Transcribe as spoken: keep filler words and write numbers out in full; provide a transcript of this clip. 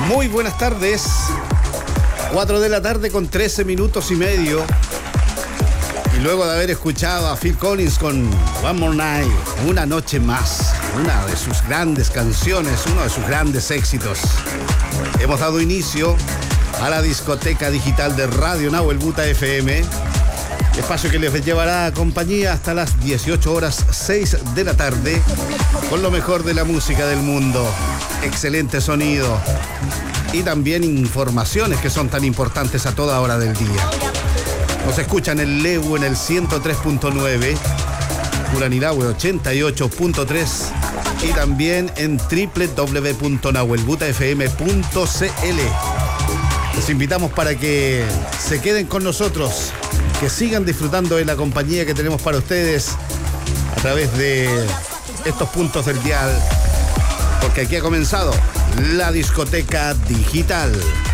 Muy buenas tardes. cuatro de la tarde con trece minutos y medio. Y luego de haber escuchado a Phil Collins con One More Night, una noche más, una de sus grandes canciones, uno de sus grandes éxitos, hemos dado inicio a la discoteca digital de Radio Nahuel Buta F M, espacio que les llevará compañía hasta las dieciocho horas seis de la tarde con lo mejor de la música del mundo, excelente sonido y también informaciones que son tan importantes a toda hora del día. Nos escuchan en Lehu en el ciento tres punto nueve, Curanilahue ochenta y ocho punto tres y también en doble u doble u doble u punto nahuel buta f m punto c l. Los invitamos para que se queden con nosotros, que sigan disfrutando de la compañía que tenemos para ustedes a través de estos puntos del dial, porque aquí ha comenzado la discoteca digital.